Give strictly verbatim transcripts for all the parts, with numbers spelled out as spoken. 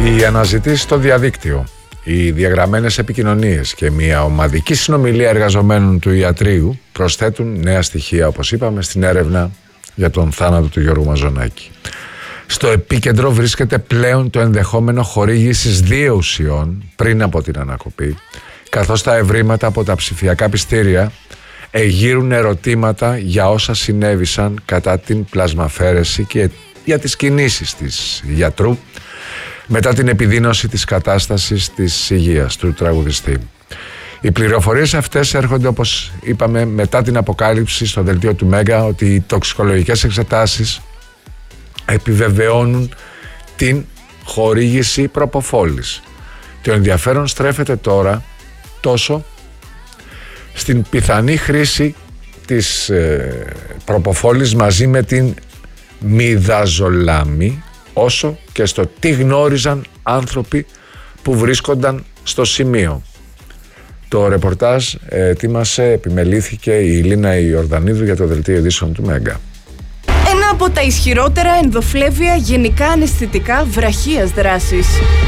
Οι αναζητήσεις στο διαδίκτυο, οι διαγραμμένες επικοινωνίες και μια ομαδική συνομιλία εργαζομένων του ιατρείου προσθέτουν νέα στοιχεία, όπως είπαμε, στην έρευνα για τον θάνατο του Γιώργου Μαζονάκη. Στο επίκεντρο βρίσκεται πλέον το ενδεχόμενο χορήγησης δύο ουσιών πριν από την ανακοπή, καθώς τα ευρήματα από τα ψηφιακά πιστήρια εγείρουν ερωτήματα για όσα συνέβησαν κατά την πλασμαφέρεση και για τις κινήσεις της γιατρού μετά την επιδείνωση της κατάστασης της υγείας του τραγουδιστή. Οι πληροφορίες αυτές έρχονται, όπως είπαμε, μετά την αποκάλυψη στο δελτίο του Μέγκα ότι οι τοξικολογικές εξετάσεις επιβεβαιώνουν την χορήγηση προποφόλης. Το ενδιαφέρον στρέφεται τώρα τόσο στην πιθανή χρήση της ε, προποφόλης μαζί με την μιδαζολάμη, όσο και στο τι γνώριζαν άνθρωποι που βρίσκονταν στο σημείο. Το ρεπορτάζ ετοίμασε, επιμελήθηκε η Λίνα Ιορδανίδου για το δελτίο ειδήσεων του Μέγκα. Ένα από τα ισχυρότερα ενδοφλέβια γενικά αναισθητικά βραχίας δράσης.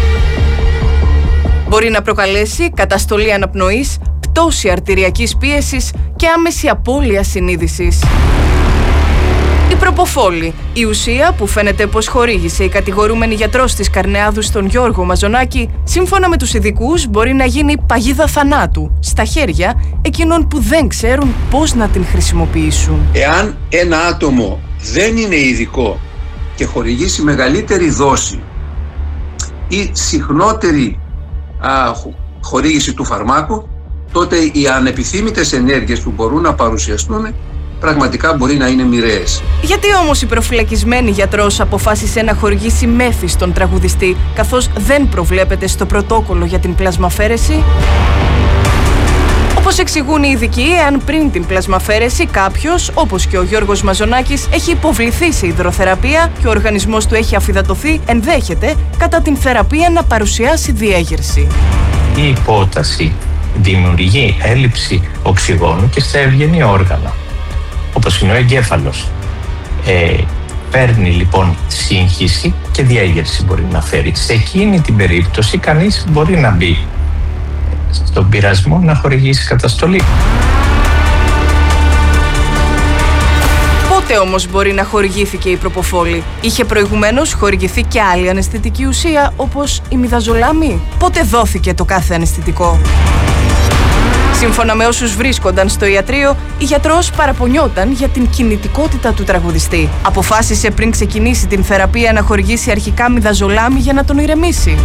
Μπορεί να προκαλέσει καταστολή αναπνοής, πτώση αρτηριακής πίεσης και άμεση απώλεια συνείδησης. Η προποφόλη, η ουσία που φαίνεται πως χορήγησε η κατηγορούμενη γιατρός της Καρνεάδου στον Γιώργο Μαζονάκη, σύμφωνα με τους ειδικούς μπορεί να γίνει παγίδα θανάτου στα χέρια εκείνων που δεν ξέρουν πώς να την χρησιμοποιήσουν. Εάν ένα άτομο δεν είναι ειδικό και χορηγήσει μεγαλύτερη δόση ή συχνότερη α, χορήγηση του φαρμάκου, τότε οι ανεπιθύμητες ενέργειες που μπορούν να παρουσιαστούν πραγματικά μπορεί να είναι μοιραίες. Γιατί όμως η προφυλακισμένη γιατρός αποφάσισε να χορηγήσει μέθη στον τραγουδιστή, καθώς δεν προβλέπεται στο πρωτόκολλο για την πλασμαφέρεση? Όπως εξηγούν οι ειδικοί, εάν πριν την πλασμαφέρεση κάποιος, όπως και ο Γιώργος Μαζονάκης, έχει υποβληθεί σε υδροθεραπεία και ο οργανισμός του έχει αφυδατωθεί, ενδέχεται κατά την θεραπεία να παρουσιάσει διέγερση. Η υπόταση δημιουργεί έλλειψη οξυγόνου και στα ευγενή όργανα, όπως είναι ο εγκέφαλος. Ε, παίρνει λοιπόν σύγχυση και διέγερση μπορεί να φέρει. Σε εκείνη την περίπτωση κανείς μπορεί να μπει στον πειρασμό να χορηγήσει καταστολή. Πότε όμως μπορεί να χορηγήθηκε η προποφόλη? Είχε προηγουμένως χορηγηθεί και άλλη αναισθητική ουσία όπως η μιδαζολάμη? Πότε δόθηκε το κάθε αναισθητικό? Σύμφωνα με όσους βρίσκονταν στο ιατρείο, η γιατρός παραπονιόταν για την κινητικότητα του τραγουδιστή. Αποφάσισε πριν ξεκινήσει την θεραπεία να χορηγήσει αρχικά μιδαζολάμη για να τον ηρεμήσει.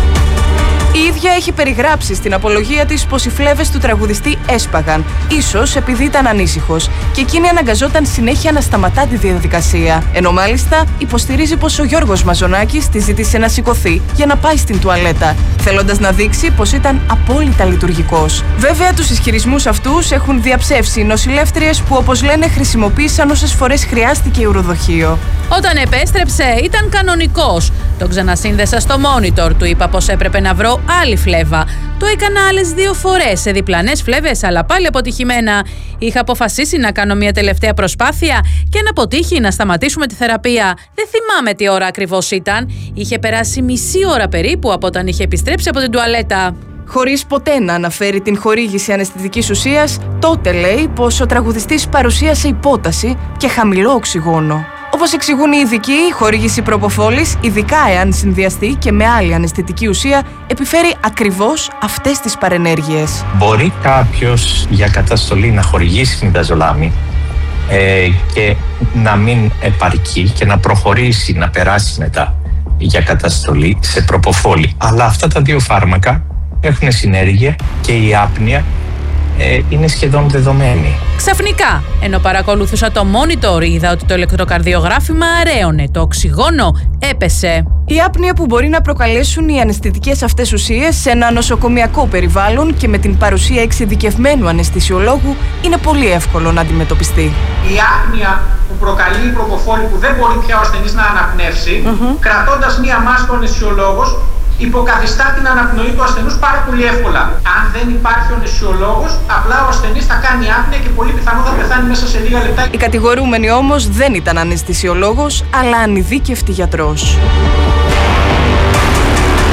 Η ίδια έχει περιγράψει στην απολογία της πως οι φλέβες του τραγουδιστή έσπαγαν, ίσως επειδή ήταν ανήσυχος, και εκείνη αναγκαζόταν συνέχεια να σταματά τη διαδικασία. Ενώ μάλιστα υποστηρίζει πως ο Γιώργος Μαζονάκης τη ζήτησε να σηκωθεί για να πάει στην τουαλέτα, θέλοντας να δείξει πως ήταν απόλυτα λειτουργικός. Βέβαια, τους ισχυρισμούς αυτούς έχουν διαψεύσει οι νοσηλεύτριες που, όπως λένε, χρησιμοποίησαν όσες φορές χρειάστηκε ουροδοχείο. Όταν επέστρεψε, ήταν κανονικός. Τον ξανασύνδεσα στο monitor, του είπα πως έπρεπε να βρω άλλη φλέβα. Το έκανα άλλες δύο φορές σε διπλανές φλέβες, αλλά πάλι αποτυχημένα. Είχα αποφασίσει να κάνω μια τελευταία προσπάθεια και αν αποτύχει να σταματήσουμε τη θεραπεία. Δεν θυμάμαι τι ώρα ακριβώς ήταν. Είχε περάσει μισή ώρα περίπου από όταν είχε επιστρέψει από την τουαλέτα. Χωρίς ποτέ να αναφέρει την χορήγηση αναισθητικής ουσίας, τότε λέει πως ο τραγουδιστής παρουσίασε υπόταση και χαμηλό οξυγόνο. Όπως εξηγούν οι ειδικοί, η χορήγηση προποφόλης, ειδικά εάν συνδυαστεί και με άλλη αναισθητική ουσία, επιφέρει ακριβώς αυτές τις παρενέργειες. Μπορεί κάποιος για καταστολή να χορηγήσει μιδαζολάμη ε, και να μην επαρκεί και να προχωρήσει, να περάσει μετά για καταστολή σε προποφόλη. Αλλά αυτά τα δύο φάρμακα έχουν συνέργεια και η άπνοια ε, είναι σχεδόν δεδομένη. Ξαφνικά, ενώ παρακολουθούσα το monitor, είδα ότι το ηλεκτροκαρδιογράφημα αραίωνε, το οξυγόνο έπεσε. Η άπνοια που μπορεί να προκαλέσουν οι αναισθητικές αυτές ουσίες σε ένα νοσοκομιακό περιβάλλον και με την παρουσία εξειδικευμένου αναισθησιολόγου είναι πολύ εύκολο να αντιμετωπιστεί. Η άπνοια που προκαλεί η προποφόλη που δεν μπορεί πια ο ασθενής να αναπνεύσει, mm-hmm. κρατώντας μία μάσκα ο αναισθησιολόγος, υποκαθιστά την αναπνοή του ασθενούς πάρα πολύ εύκολα. Αν δεν υπάρχει ο αναισθησιολόγος, απλά ο ασθενής θα κάνει άπνοια και πολύ πιθανό θα πεθάνει μέσα σε λίγα λεπτά. Η κατηγορούμενη όμως δεν ήταν αναισθησιολόγος, αλλά ανειδίκευτη γιατρός.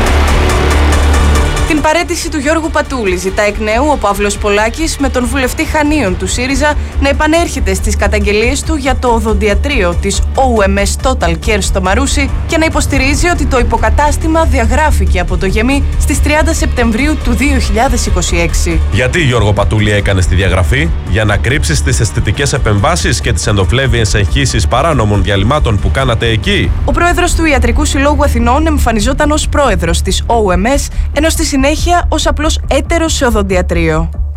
Παραίτηση του Γιώργου Πατούλη. Ζητά εκ νέου ο Παύλος Πολάκης με τον βουλευτή Χανίων του ΣΥΡΙΖΑ να επανέρχεται στις καταγγελίες του για το οδοντιατρίο της ο εμ ες Total Care στο Μαρούσι και να υποστηρίζει ότι το υποκατάστημα διαγράφηκε από το ΓΕΜΗ στις τριάντα Σεπτεμβρίου του δύο χιλιάδες είκοσι έξι. Γιατί Γιώργο Πατούλη έκανες τη διαγραφή? Για να κρύψεις τις αισθητικές επεμβάσεις και τις ενδοφλέβιες εγχύσεις παράνομων διαλυμάτων που κάνατε εκεί. Ο πρόεδρος του Ιατρικού Συλλόγου Αθηνών εμφανιζόταν ως πρόεδρος της ο εμ ες, ενώ στη συνέχεια ως απλός έτερος σε οδοντιατρίο.